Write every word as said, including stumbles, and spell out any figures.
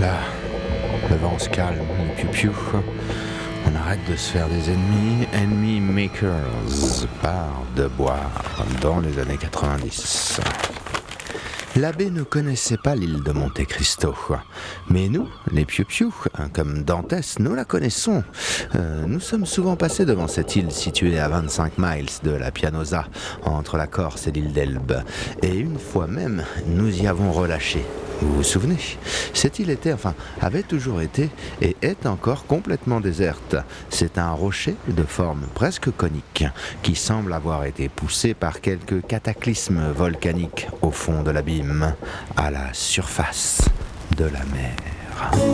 Voilà, le vent se calme, les piou-piou. On arrête de se faire des ennemis. Enemy Makers part de boire dans les années quatre-vingt-dix. L'abbé ne connaissait pas l'île de Monte Cristo, mais nous, les piou-piou, comme Dantès, nous la connaissons. Euh, nous sommes souvent passés devant cette île située à vingt-cinq miles de la Pianosa, entre la Corse et l'île d'Elbe. Et une fois même, nous y avons relâché. Vous vous souvenez ? Cette île était, enfin, avait toujours été et est encore complètement déserte. C'est un rocher de forme presque conique qui semble avoir été poussé par quelques cataclysmes volcaniques au fond de l'abîme, à la surface de la mer.